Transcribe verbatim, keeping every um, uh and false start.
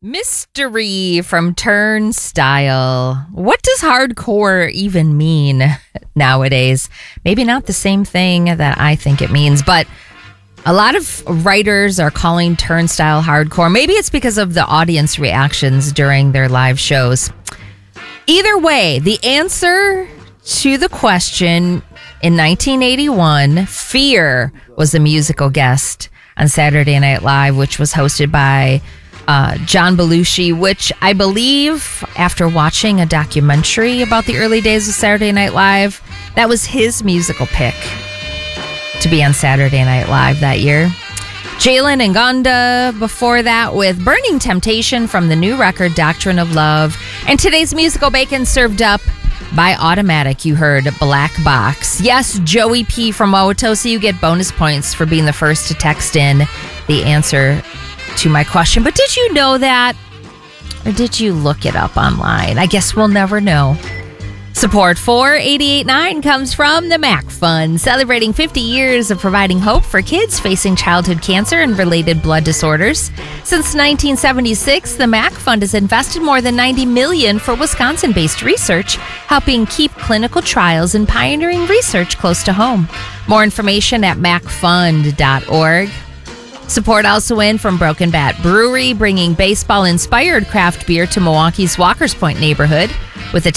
Mystery from Turnstile. What does hardcore even mean nowadays? Maybe not the same thing that I think it means, but a lot of writers are calling Turnstile hardcore. Maybe it's because of the audience reactions during their live shows. Either way, the answer to the question in nineteen eighty-one, Fear was the musical guest on Saturday Night Live, which was hosted by Uh, John Belushi, which I believe, after watching a documentary about the early days of Saturday Night Live, that was his musical pick to be on Saturday Night Live that year. Jalen and Gonda before that with Burning Temptation from the new record Doctrine of Love. And today's musical bacon served up by Automatic. You heard Black Box. Yes, Joey P. from Wauwatosa, you get bonus points for being the first to text in the answer to my question. But did you know that? Or did you look it up online? I guess we'll never know. Support for eighty-eight point nine comes from the Mac Fund, celebrating fifty years of providing hope for kids facing childhood cancer and related blood disorders. Since nineteen seventy-six, the Mac Fund has invested more than ninety million dollars for Wisconsin-based research, helping keep clinical trials and pioneering research close to home. More information at mac fund dot org. Support also in from Broken Bat Brewery, bringing baseball-inspired craft beer to Milwaukee's Walker's Point neighborhood with a